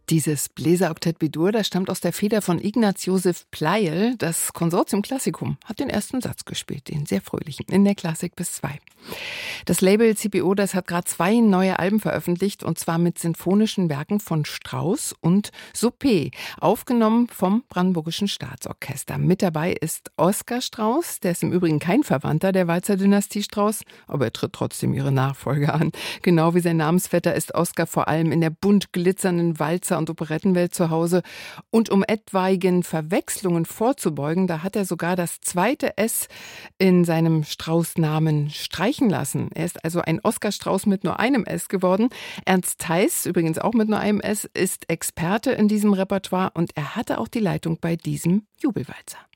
Dieses Bläseroktett B-Dur, das stammt aus der Feder von Ignaz Josef Pleyel. Das Konsortium Classicum hat den ersten Satz gespielt, den sehr fröhlichen, in der Klassik bis 2. Das Label CPO, das hat gerade 2 neue Alben veröffentlicht, und zwar mit sinfonischen Werken von Strauss und Suppé, aufgenommen vom Brandenburgischen Staatsorchester. Mit dabei ist Oskar Strauss, der ist im Übrigen kein Verwandter der Walzer-Dynastie Strauss, aber er tritt trotzdem ihre Nachfolge an. Genau wie sein Namensvetter ist Oskar vor allem in der bunt glitzernden Walzer- und Operettenwelt zu Hause. Und um etwaigen Verwechslungen vorzubeugen, da hat er sogar das zweite S in seinem Strauß-Namen streichen lassen. Er ist also ein Oskar Strauß mit nur einem S geworden. Ernst Theis, übrigens auch mit nur einem S, ist Experte in diesem Repertoire, und er hatte auch die Leitung bei diesem Jubelwalzer.